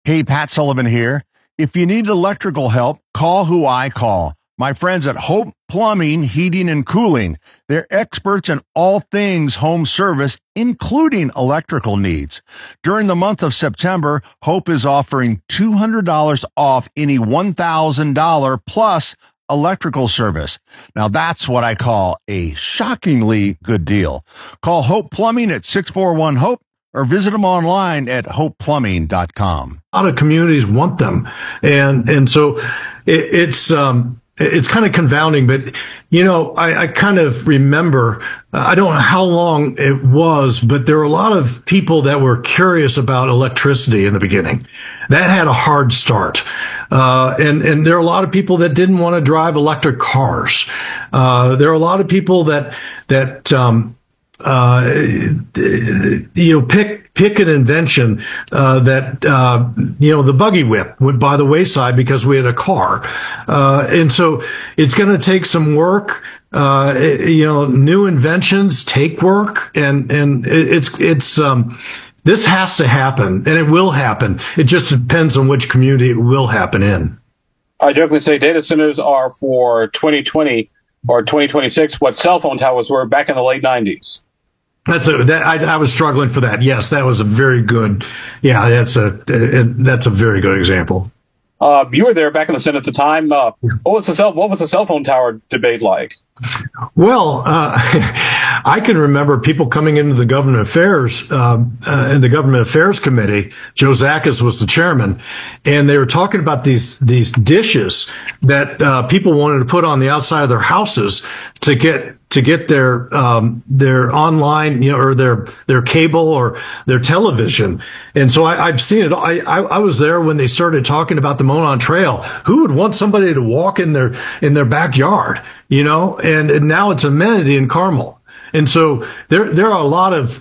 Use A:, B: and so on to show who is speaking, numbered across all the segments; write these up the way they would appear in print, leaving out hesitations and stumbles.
A: Hey, Pat Sullivan here. If you need electrical help, call who I call. My friends at Hope Plumbing, Heating, and Cooling. They're experts in all things home service, including electrical needs. During the month of September, Hope is offering $200 off any $1,000 plus electrical service. Now that's what I call a shockingly good deal. Call Hope Plumbing at 641-HOPE or visit them online at hopeplumbing.com.
B: A lot of communities want them. And so it's kind of confounding, but I kind of remember, I don't know how long it was, but there were a lot of people that were curious about electricity in the beginning. That had a hard start. And there are a lot of people that didn't want to drive electric cars. There are a lot of people that pick an invention the buggy whip went by the wayside because we had a car, and so it's going to take some work. New inventions take work, and it's this has to happen, and it will happen. It just depends on which community it will happen in.
C: I jokingly say data centers are for 2020 or 2026 what cell phone towers were back in the late 90s.
B: I was struggling for that. Yes, that was a very good. Yeah, that's a very good example.
C: You were there back in the Senate at the time. What was the cell phone tower debate like?
B: Well, I can remember people coming into the government affairs in the government affairs committee. Joe Zakis was the chairman, and they were talking about these dishes that people wanted to put on the outside of their houses to get their online, or their cable or their television. And so I've seen it. I was there when they started talking about the Monon Trail. Who would want somebody to walk in their backyard, and now it's amenity in Carmel. And so there are a lot of,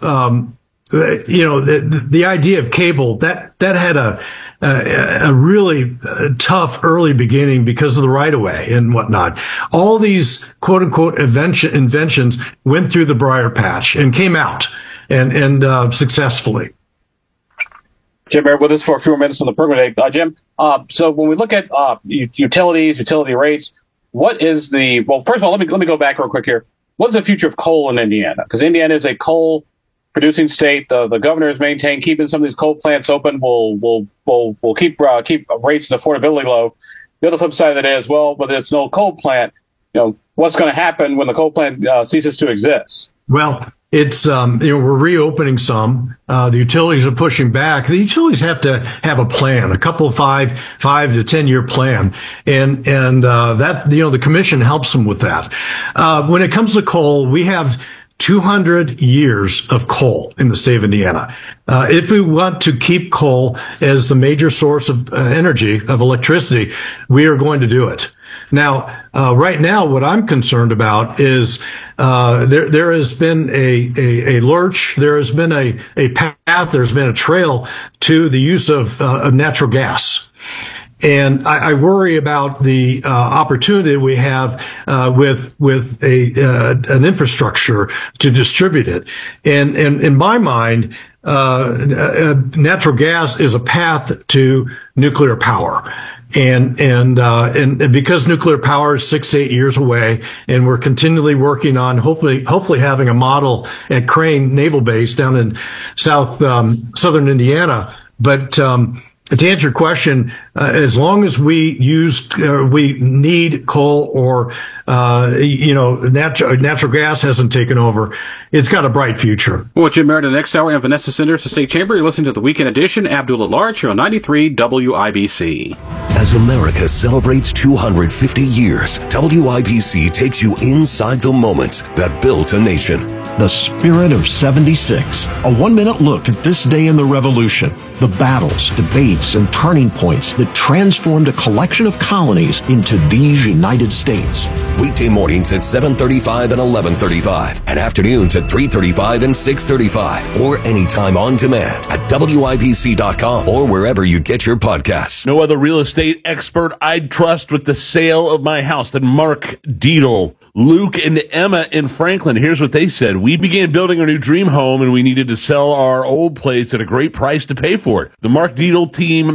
B: the idea of cable that had a really tough early beginning because of the right of way and whatnot. All these quote unquote inventions went through the briar patch and came out and successfully.
C: Jim, bear with us for a few more minutes on the program today. Jim, so when we look at utilities, utility rates, what is first of all, let me go back real quick here. What's the future of coal in Indiana? Because Indiana is a coal producing state. The governor has maintained keeping some of these coal plants open will keep rates and affordability low. The other flip side of that is, but it's no coal plant. What's going to happen when the coal plant ceases to exist?
B: Well, it's we're reopening some. The utilities are pushing back. The utilities have to have a plan, a couple of 5 to 10 year plan, and that the commission helps them with that. When it comes to coal, we have 200 years of coal in the state of Indiana. If we want to keep coal as the major source of energy, of electricity, we are going to do it. Now, right now, what I'm concerned about is there has been a lurch, there has been a path, there's been a trail to the use of natural gas. And I worry about the opportunity that we have with an infrastructure to distribute it. And in my mind, natural gas is a path to nuclear power. And because nuclear power is 6 to 8 years away, and we're continually working on hopefully having a model at Crane Naval Base down in southern Indiana. But to answer your question, as long as we need coal or natural gas hasn't taken over, it's got a bright future.
D: Well, Jim Merritt, the next hour, and Vanessa Sinders, the State Chamber. You're listening to the Weekend Edition. Abdul at Large here on 93 WIBC.
E: As America celebrates 250 years, WIBC takes you inside the moments that built a nation.
F: The Spirit of 76, a 1-minute look at this day in the Revolution, the battles, debates, and turning points that transformed a collection of colonies into these United States.
E: Weekday mornings at 7:35 and 11:35, and afternoons at 3:35 and 6:35, or anytime on demand at WIBC.com or wherever you get your podcasts.
G: No other real estate expert I'd trust with the sale of my house than Mark Dietl. Luke and Emma in Franklin, here's what they said. We began building our new dream home, and we needed to sell our old place at a great price to pay for it. The Mark Dietl team